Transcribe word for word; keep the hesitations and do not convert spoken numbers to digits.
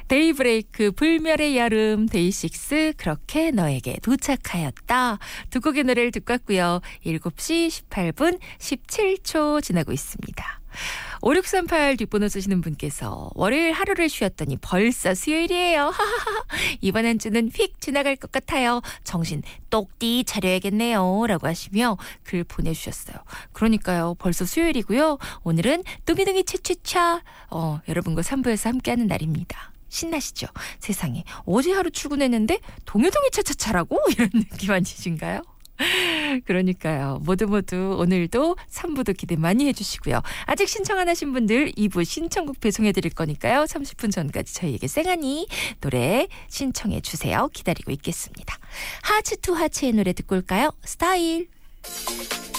데이브레이크 불멸의 여름 데이식스 그렇게 너에게 도착하였다. 두 곡의 노래를 듣고 왔고요. 일곱 시 십팔 분 십칠 초 지나고 있습니다. 오육삼팔 뒷번호 쓰시는 분께서 월요일 하루를 쉬었더니 벌써 수요일이에요. 이번 한 주는 휙 지나갈 것 같아요. 정신 똑띠 차려야겠네요. 라고 하시며 글 보내주셨어요. 그러니까요. 벌써 수요일이고요. 오늘은 뚱이뚱이 차차차 어, 여러분과 삼 부에서 함께하는 날입니다. 신나시죠? 세상에 어제 하루 출근했는데 동요동이 차차차라고? 이런 느낌 아니신가요? 그러니까요. 모두 모두 오늘도 삼 부도 기대 많이 해주시고요. 아직 신청 안 하신 분들 이 부 신청곡 배송해드릴 거니까요. 삼십 분 전까지 저희에게 쌩하니 노래 신청해 주세요. 기다리고 있겠습니다. 하츠 투 하츠의 노래 듣고 올까요? 스타일.